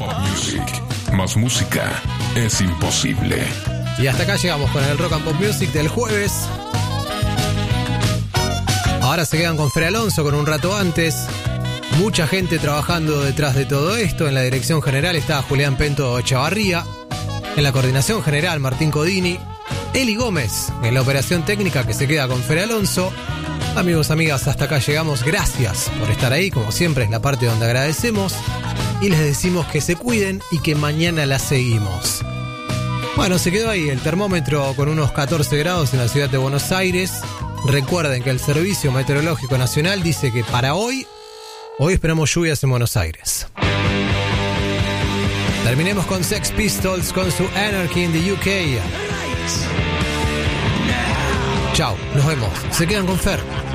Music. Más música es imposible. Y hasta acá llegamos con el Rock and Pop Music del jueves. Ahora se quedan con Fer Alonso con un rato antes. Mucha gente trabajando detrás de todo esto. En la dirección general está Julián Pento Echavarría. En la coordinación general Martín Codini. Eli Gómez en la operación técnica, que se queda con Fer Alonso. Amigos, amigas, hasta acá llegamos. Gracias por estar ahí, como siempre es la parte donde agradecemos. Y les decimos que se cuiden y que mañana la seguimos. Bueno, se quedó ahí el termómetro con unos 14 grados en la ciudad de Buenos Aires. Recuerden que el Servicio Meteorológico Nacional dice que para hoy esperamos lluvias en Buenos Aires. Terminemos con Sex Pistols con su Anarchy in the UK. Chao, nos vemos. Se quedan con Fer.